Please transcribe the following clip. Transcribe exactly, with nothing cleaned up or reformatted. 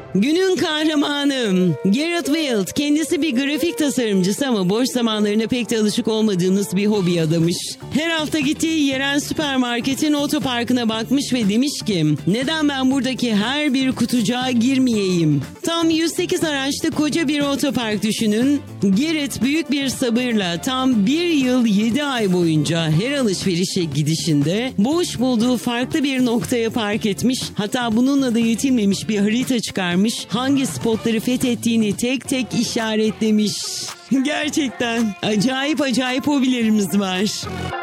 Günün kahramanım Garrett Wild, kendisi bir grafik tasarımcısı ama boş zamanlarına pek de alışık olmadığımız bir hobi adamış. Her hafta gittiği yerel süpermarketin otoparkına bakmış ve demiş ki neden ben buradaki her bir kutucuğa girmeyeyim? Tam yüz sekiz araçlı koca bir otopark düşünün. Garrett büyük bir sabırla tam bir yıl yedi ay boyunca her alışverişe gidişinde boş bulduğu farklı bir noktaya park etmiş. Hatta bununla da yetinmemiş, bir harita çıkarmış. Hangi spotları fethettiğini tek tek işaretlemiş. Gerçekten acayip acayip hobilerimiz var.